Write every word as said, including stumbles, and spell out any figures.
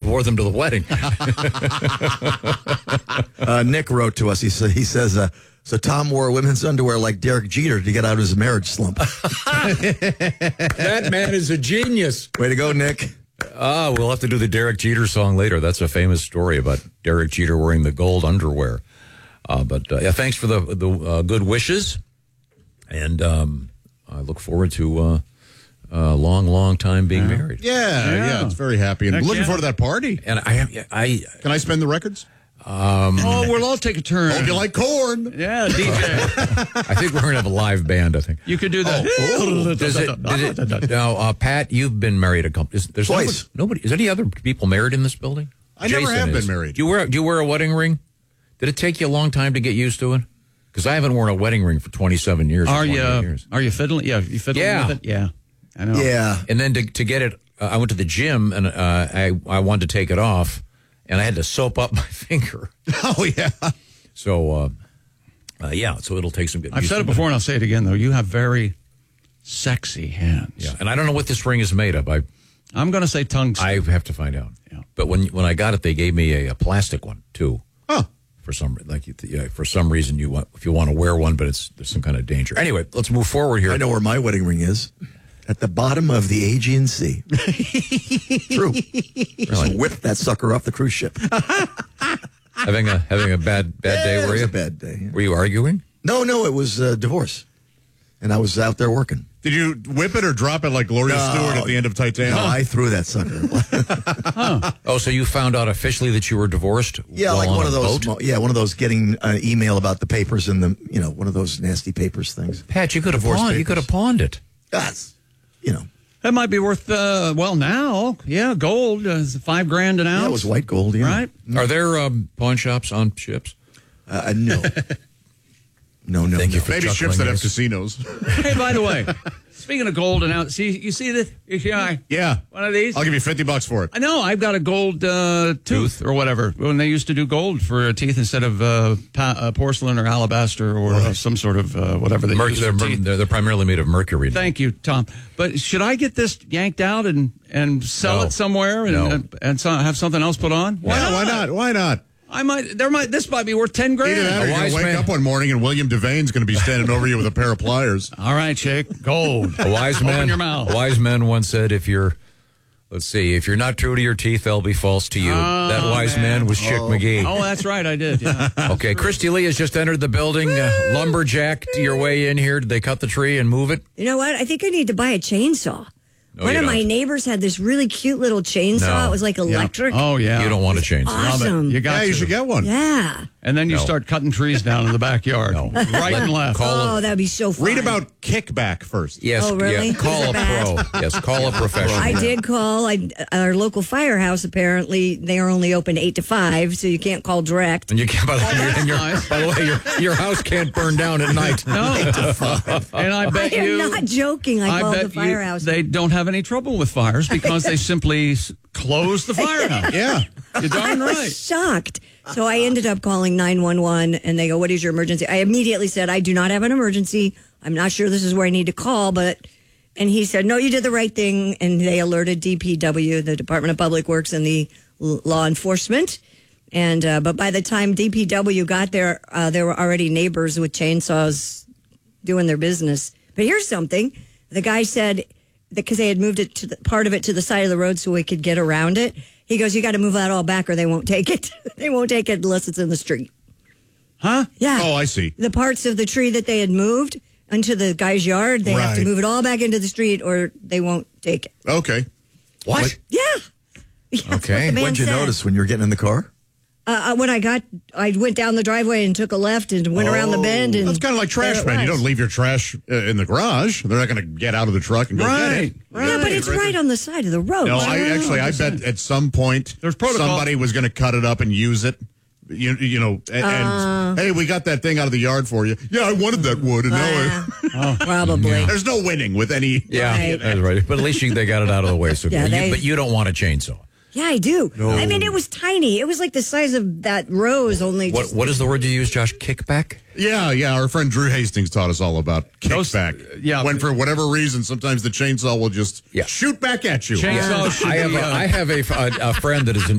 wore them to the wedding. uh, Nick wrote to us. He, sa- he says, uh, so Tom wore women's underwear like Derek Jeter to get out of his marriage slump. That man is a genius. Way to go, Nick. Ah, we'll have to do the Derek Jeter song later. That's a famous story about Derek Jeter wearing the gold underwear. Uh, but, uh, yeah, thanks for the, the uh, good wishes. And um, I look forward to uh, a long, long time being yeah. married. Yeah, yeah, yeah, it's very happy. And Heck looking yeah. forward to that party. And I, I, Can I spend the records? Um, oh, we'll all take a turn. Hope you like corn. Yeah, D J. I think we're going to have a live band, I think. You could do that. Oh, does it, does it, now, uh, Pat, you've been married a couple. Is, there's Twice. Nobody, nobody. Is any other people married in this building? I never Jason have is. been married. Do you wear, do you wear a wedding ring? Did it take you a long time to get used to it? Because I haven't worn a wedding ring for twenty-seven years. Are you, years. are you fiddling? Yeah, you fiddling Yeah. with it? Yeah. I know. Yeah. And then to, to get it, uh, I went to the gym and uh, I, I wanted to take it off, and I had to soap up my finger. Oh, yeah. So, uh, uh, yeah, so it'll take some good I've said it before and I'll say it again, though. You have very sexy hands. Yeah, and I don't know what this ring is made of. I I'm going to say tungsten. I have to find out. Yeah. But when when I got it, they gave me a, a plastic one, too. Huh. For some like yeah, for some reason you want if you want to wear one, but it's there's some kind of danger. Anyway, let's move forward here. I know where my wedding ring is. At the bottom of the Aegean Sea. True. Just whip that sucker off the cruise ship. having a having a bad bad Yeah, day, it were was you? a bad day. Yeah. Were you arguing? No, no, it was a divorce. And I was out there working. Did you whip it or drop it like Gloria No. Stewart at the end of Titanic? No, I threw that sucker. Oh, so you found out officially that you were divorced? Yeah, while like on one a of those. boat? mo- Yeah, one of those getting an email about the papers and the, you know, one of those nasty papers things. Pat, you could have Divorce pawned. You papers. could have pawned it. That's, you know, That might be worth, uh, well, now, yeah, gold, uh, five grand an ounce. that was white gold, yeah. Right? Are there um, pawn shops on ships? Uh, no. No, no, Thank no. you for Maybe chuckling ships that have at us. casinos. Hey, by the way, speaking of gold and out, see, you see this? You see, I, Yeah. one of these? I'll give you fifty bucks for it. I know, I've got a gold uh, tooth or whatever. When they used to do gold for teeth instead of uh, pa- uh, porcelain or alabaster or uh, some sort of uh, whatever they Merc- use they're, for teeth. they're, they're primarily made of mercury. Thank you, Tom. But should I get this yanked out and, and sell No. it somewhere and No. and, and so, have something else put on? Why Yeah, not? why not? Why not? I might. There might. This might be worth ten grand. Either that or A you're going wise to wake man- up one morning and William Devane's going to be standing over you with a pair of pliers. All right, Chick. Gold. A wise man. Open your mouth. A wise man once said, "If you're, let's see, if you're not true to your teeth, they'll be false to you." Oh, that wise man, man. was Chick McGee. Oh, that's right. I did. Yeah. Okay, Christy Lee has just entered the building. Uh, lumberjacked your way in here. Did they cut the tree and move it? You know what? I think I need to buy a chainsaw. No, One you of don't. my neighbors had this really cute little chainsaw. No. It was like electric. Oh, yeah. You don't want to change that. Awesome. You got Yeah, to. you should get one. Yeah. And then you No. start cutting trees down in the backyard. No. Right and left. Call Oh, a, that'd be so fun. Read about kickback first. yes, Oh, really? yeah, call a Is it pro. Yes, call a professional. I did call. I, our local firehouse, apparently, they are only open eight to five, so you can't call direct. And you can't. By the, way, and your, nice. by the way, your your house can't burn down at night. No. And I I bet am you. not joking. I, called bet the firehouse. You, they don't have any trouble with fires because they simply s- close the firehouse. Yeah. You're darn I was right. shocked. So I ended up calling nine one one, and they go, "What is your emergency?" I immediately said, "I do not have an emergency. I'm not sure this is where I need to call, but..." And he said, "No, you did the right thing." And they alerted D P W, the Department of Public Works, and the l- law enforcement. And uh, but by the time D P W got there, uh, there were already neighbors with chainsaws doing their business. But here's something: the guy said, because they had moved it to the, part of it to the side of the road so we could get around it. He goes, "You got to move that all back, or they won't take it. They won't take it unless it's in the street." Huh? Yeah. Oh, I see. The parts of the tree that they had moved into the guy's yard, they have to Right. move it all back into the street, or they won't take it. Okay. What? Yeah. Yeah, that's Okay. what the man When'd you said. notice when you were getting in the car? Uh, uh, when I got, I went down the driveway and took a left and went around the bend. And That's kind of like trash there it man. You was. don't leave your trash uh, in the garage. They're not going to get out of the truck and go Right. get it. Right. Yeah, but it's right on the side of the road. No, I Wow. actually, I bet at some point There's protocol. somebody was going to cut it up and use it. You, you know, and, and, hey, we got that thing out of the yard for you. Yeah, I wanted that wood, and now Uh, Probably. there's no winning with any. Yeah, Right. that's right. But at least you, they got it out of the way. So, Yeah, you, they- but you don't want a chainsaw. Yeah, I do. I mean, it was tiny. It was like the size of that rose, only What just, What is the word you use, Josh? Kickback? Yeah, yeah. Our friend Drew Hastings taught us all about Those- kickback. yeah. When for whatever reason, sometimes the chainsaw will just Yeah. shoot back at you. Chainsaw should I have be, a, uh, I have a, a, a friend that is an